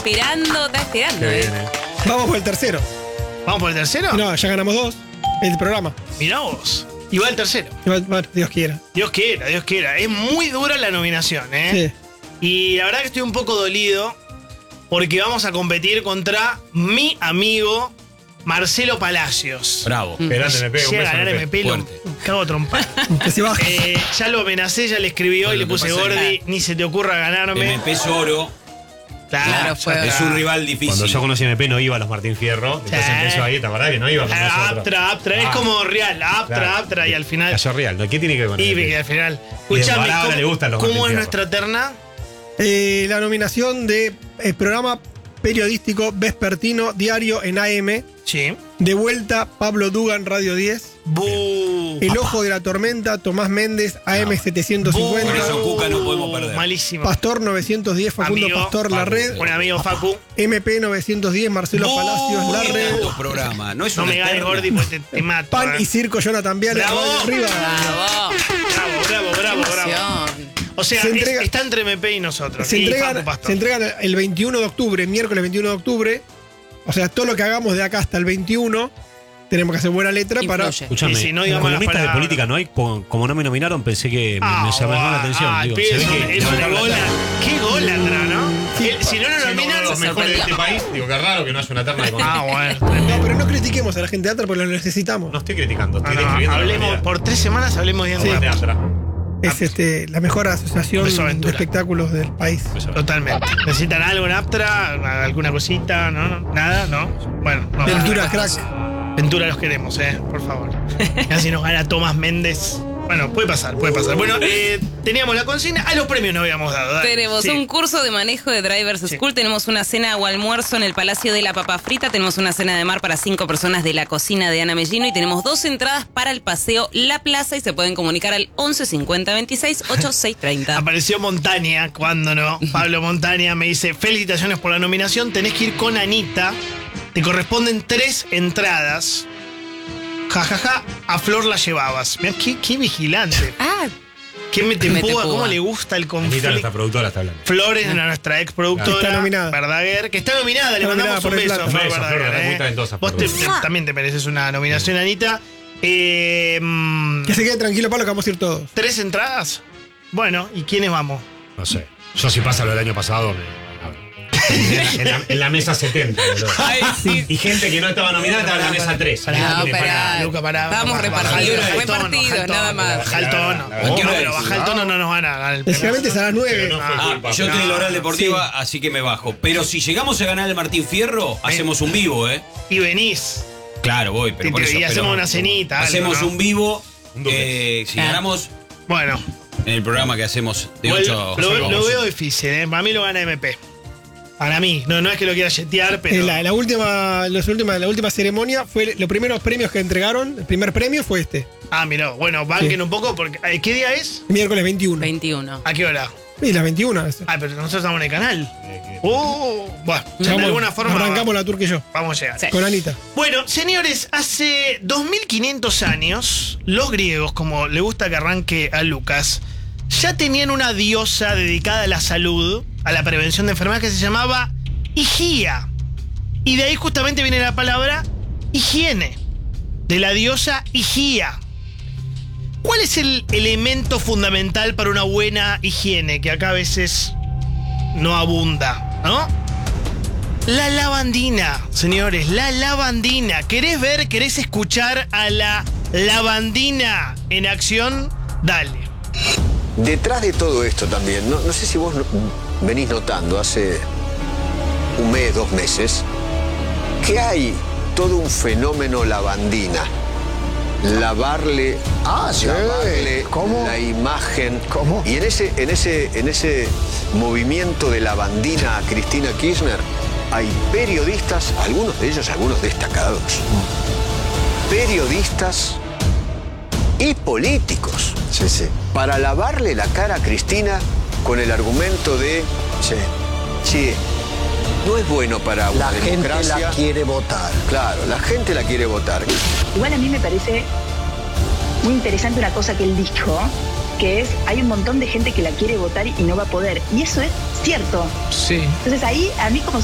esperando. Vamos por el tercero. ¿Vamos por el tercero? No, ya ganamos 2. El programa. Mirá vos. Y va el tercero. Bueno, Dios quiera. Dios quiera, Dios quiera. Es muy dura la nominación, ¿eh? Sí. Y la verdad que estoy un poco dolido porque vamos a competir contra mi amigo Marcelo Palacios. Bravo. Esperate, me pego. Si a ganar MP, lo Fuerte. cago trompada. Que se baja. Ya lo amenacé, ya le escribió y le Bueno, puse no pasa Gordi, ni se te ocurra ganarme. MP Lloro Claro, fue. es un rival difícil. Cuando yo conocí a MP no iba a los Martín Fierro. Entonces empezó ahí, ¿te acordás que no iba con nosotros? Aptra. Es como Real, Claro. Aptra. Y al final. Cayó Real, ¿no? ¿Qué tiene que ver con Y MP? que al final. Y de Escuchame, palabra le gustan los ¿cómo Martín es Fierro. nuestra terna? La nominación de programa periodístico vespertino diario en AM. Sí. De vuelta, Pablo Dugan, Radio 10. Bu. El Ojo de la Tormenta, Tomás Méndez, AM 750. Por eso Cuca no podemos perder. Malísimo. Pastor 910, Facundo Amigo, Pastor, La Red. Un amigo Facu. MP 910, Marcelo ¡Oh! Palacios, La Red. Tantos programas. No es No una me ganes, eterna. Gordi, porque te mato. Pan y Circo, Jonathan Viale, ¡Bravo! Radio Arriba. Bravo. Bravo. Emoción. O sea, Se entrega- está entre MP y nosotros. Se y entregan, Facu Pastor. se entregan el 21 de octubre, miércoles 21 de octubre. O sea, todo lo que hagamos de acá hasta el 21, tenemos que hacer buena letra para. Influye. Escuchame, Y si no digo malas columnistas de palabras. política no hay. Como no me nominaron, pensé que me llamó la atención. el Digo, pibe se ve es un- que es un levantar la gola. terna. Qué golatra, ¿no? Si no lo nominan, los mejores de este país. Digo, qué raro que no haya una terna de bueno. No, pero no critiquemos a la gente de Atra porque lo necesitamos. No estoy criticando, estoy No, describiendo la hablemos, realidad. por 3 semanas hablemos bien Vamos de de Atra. Es la mejor asociación Beso de Aventura. espectáculos del país. Totalmente. ¿Necesitan algo en Aptra? ¿Alguna cosita? ¿No? ¿Nada? ¿No? Bueno, no. Ventura, crack. Ventura los queremos, por favor. Así nos gana Tomás Méndez. Bueno, puede pasar. Bueno, teníamos la consigna. A los premios no habíamos dado. Dale. Tenemos Sí. un curso de manejo de Drivers School, tenemos una cena o almuerzo en el Palacio de la Papa Frita, tenemos una cena de mar para 5 personas de la cocina de Ana Mellino y tenemos 2 entradas para el paseo La Plaza y se pueden comunicar al 11 50 26 86 30. Apareció Montaña, cuando no. Pablo Montaña me dice: felicitaciones por la nominación, tenés que ir con Anita. Te corresponden 3 entradas. Jajaja, a Flor la llevabas. Mirá, qué vigilante. Ah, ¿Qué me te Me empuja? te ¿Cómo empuja. le gusta el Anita, conflicto? nuestra productora, está hablando. Flores, nuestra ex productora. Está nominada. Verdaguer, que está nominada, le Está mandamos nominada un por el beso a Plata. Flor Un beso, Flor, Verdaguer. muy talentosa, Vos también te mereces una nominación, Anita. Que se quede tranquilo, Pablo, que vamos a ir todos. 3 entradas. Bueno, ¿y quiénes vamos? No sé. Yo si pasa lo del año pasado, en la mesa 70, boludo. ay, sí. Y gente que no estaba nominada estaba en la mesa 3. pará. Luca, pará. Estábamos repartidos, nada más. Baja el tono. ¿A qué hora Pero es? baja el tono, no nos van a ganar el premio. Generalmente es a las 9. Yo estoy en la oral deportiva, así que me bajo. Pero si llegamos a ganar el Martín Fierro, hacemos un vivo, ¿eh? Y venís. Claro, voy, pero por eso. Y hacemos pero una cenita. algo, Hacemos ¿no? un vivo. Un doble. Si ganamos Bueno, en el programa que hacemos de igual 8 lo veo difícil, ¿eh? Para mí lo gana MP. Para mí. No es que lo quiera yetear, pero. La última ceremonia fue los primeros premios que entregaron. El primer premio fue este, Ah, mirá. Bueno, banquen Sí. un poco porque. ¿Qué día es? miércoles 21. 21. ¿A qué hora? Y las 21. Ah, pero nosotros estamos en el canal. Bueno, de Vamos, alguna forma. arrancamos la tour que yo, Vamos a llegar. Sí. con Anita. Bueno, señores, hace 2500 años, los griegos, como le gusta que arranque a Lucas, ya tenían una diosa dedicada a la salud, a la prevención de enfermedades, que se llamaba Higía. Y de ahí justamente viene la palabra higiene, de la diosa Higía. ¿Cuál es el elemento fundamental para una buena higiene? Que acá a veces no abunda, ¿no? La lavandina, señores, la lavandina. ¿Querés escuchar a la lavandina en acción? Dale. Detrás de todo esto también, no sé si vos venís notando hace un mes, 2 meses, que hay todo un fenómeno lavandina. Lavarle la imagen. ¿Cómo? Y en ese movimiento de lavandina a Cristina Kirchner hay periodistas, algunos de ellos, algunos destacados, periodistas y políticos, para lavarle la cara a Cristina con el argumento de, che, no es bueno para una La gente democracia. la quiere votar. Claro, la gente la quiere votar. Igual a mí me parece muy interesante una cosa que él dijo, que es, hay un montón de gente que la quiere votar y no va a poder. Y eso es cierto. Sí. Entonces ahí, a mí como